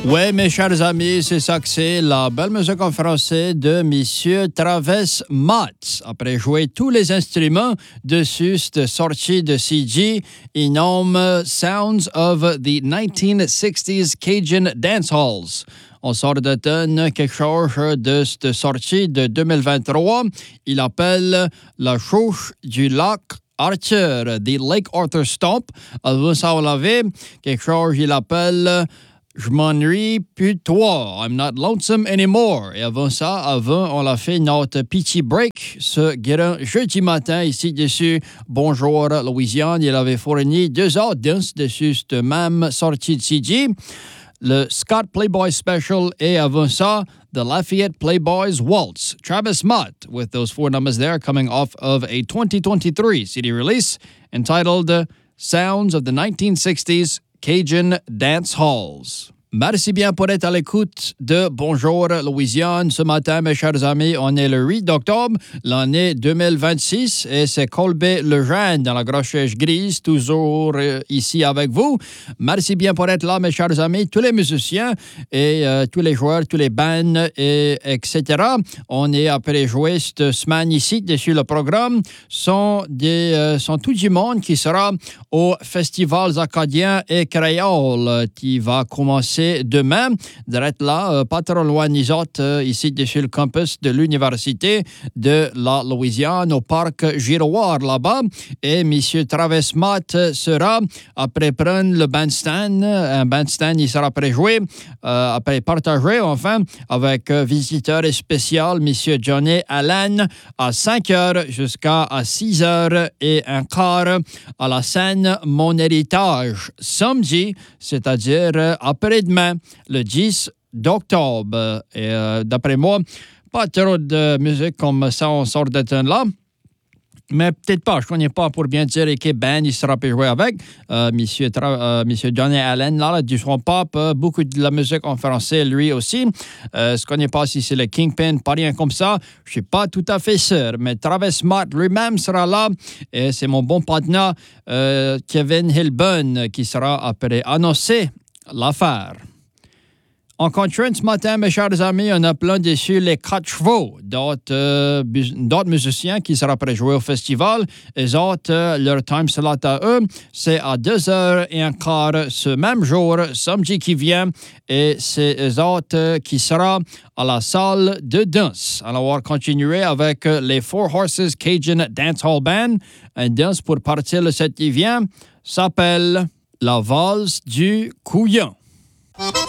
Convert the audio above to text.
Oui, mes chers amis, c'est ça que c'est la belle musique en français de Monsieur Travis Mott. Après jouer tous les instruments dessus cette sortie de CG, il nomme Sounds of the 1960s Cajun Dance Halls. On sort d'automne quelque chose de cette sortie de 2023. Il appelle la chouche du lac Arthur, the Lake Arthur Stomp. Vous savez, quelque chose il appelle Je m'ennuie plus de toi. I'm not lonesome anymore. Et avant ça, on l'a fait notre petit break ce grand jeudi matin ici dessus. Bonjour Louisiane. Il avait fourni 2 heures de danse dessus cette même sortie de CG. Le Scott Playboy Special et avant ça, the Lafayette Playboys Waltz. Travis Mott with those 4 numbers there coming off of a 2023 CD release entitled Sounds of the 1960s Cajun Dance Halls. Merci bien pour être à l'écoute de Bonjour Louisiane. Ce matin, mes chers amis, on est le 8 octobre, l'année 2026, et c'est Colbert Lejeune dans la grosse chaise grise, toujours ici avec vous. Merci bien pour être là, mes chers amis. Tous les musiciens et tous les joueurs, tous les bands, etc. On est après jouer cette semaine ici, dessus le programme, sont tout du monde qui sera au Festivals acadiens et créoles qui va commencer demain, direct là, pas trop loin nous autres, ici sur le campus de l'Université de la Louisiane, au parc Giroir là-bas. Et M. Travis Mott sera, après prendre le bandstand, un bandstand, il sera après jouer, après partager, enfin, avec visiteur spécial, M. Johnny Allen, à 5 heures jusqu'à 6 heures et un quart à la scène Mon Héritage, samedi, c'est-à-dire après-demain, le 10 d'octobre. Et d'après moi, pas trop de musique comme ça, on sort de là. Mais peut-être pas, je ne connais pas pour bien dire quel band il sera pu jouer avec. Monsieur Johnny Allen, là, du son pop, beaucoup de la musique en français, lui aussi. Je ne connais pas si c'est le Kingpin, pas rien comme ça. Je ne suis pas tout à fait sûr. Mais Travis Mott lui-même sera là. Et c'est mon bon partenaire, Kevin Hilburn, qui sera après annoncer l'affaire. En continuant ce matin, mes chers amis, on a plein dessus les 4 chevaux d'autres musiciens qui seront prêts à jouer au festival. Les autres, leur time slot à eux, c'est à 2h15 ce même jour, samedi qui vient. Et c'est les autres qui seront à la salle de danse. Alors, on va continuer avec les Four Horses Cajun Dance Hall Band. Un danse pour partir le 7 qui vient s'appelle La Valse du Couillon.